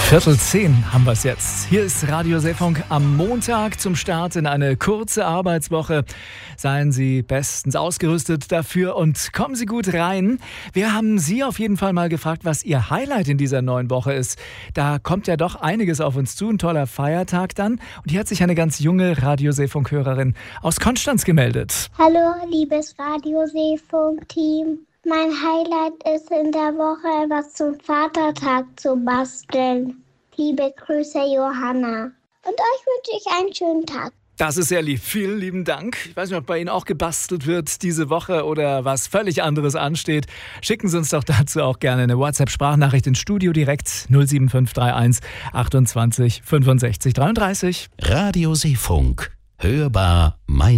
9:45 haben wir es jetzt. Hier ist Radio Seefunk am Montag zum Start in eine kurze Arbeitswoche. Seien Sie bestens ausgerüstet dafür und kommen Sie gut rein. Wir haben Sie auf jeden Fall mal gefragt, was Ihr Highlight in dieser neuen Woche ist. Da kommt ja doch einiges auf uns zu, ein toller Feiertag dann. Und hier hat sich eine ganz junge Radio Seefunk-Hörerin aus Konstanz gemeldet. Hallo, liebes Radio Seefunk-Team. Mein Highlight ist in der Woche, etwas zum Vatertag zu basteln. Liebe Grüße, Johanna. Und euch wünsche ich einen schönen Tag. Das ist sehr lieb. Vielen lieben Dank. Ich weiß nicht, ob bei Ihnen auch gebastelt wird diese Woche oder was völlig anderes ansteht. Schicken Sie uns doch dazu auch gerne eine WhatsApp-Sprachnachricht ins Studio direkt 07531 28 65 33. Radio Seefunk. Hörbar mein